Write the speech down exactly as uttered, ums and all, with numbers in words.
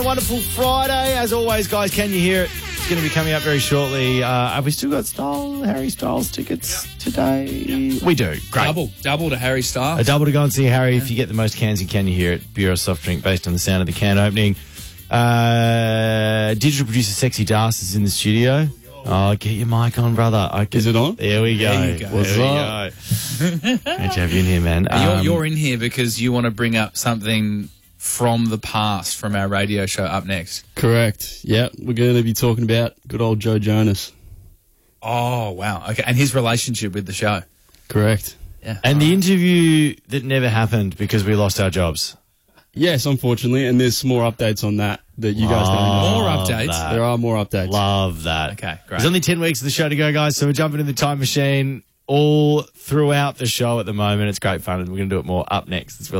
Wonderful Friday. As always, guys, can you hear it? It's going to be coming up very shortly. Uh, have we still got Style, Harry Styles tickets today? Yeah. We do. Great. Double. Double to Harry Styles. A double to go and see Harry. Yeah. If you get the most cans in Can You Hear It, Bureau soft drink based on the sound of the can opening. Uh, digital producer Sexy Das is in the studio. Oh, get your mic on, brother. I can, is it on? There we go. There you go. What's up? Great to have you in here, man. Um, you're, you're in here because you want to bring up something from the past from our radio show up next. Correct. Yeah, we're going to be talking about good old Joe Jonas. Oh, wow. Okay, and his relationship with the show. Correct. Yeah. And the interview that never happened because we lost our jobs. Yes, unfortunately, and there's some more updates on that that you guys don't know. More updates? That. There are more updates. Love that. Okay, great. There's only ten weeks of the show to go, guys, so we're jumping in the time machine all throughout the show at the moment. It's great fun, and we're going to do it more up next. It's really